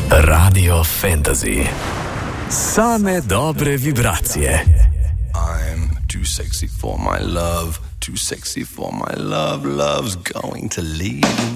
Radio Fantasy. Same dobre vibracije. I'm too sexy for my love, too sexy for my love, love's going to leave me.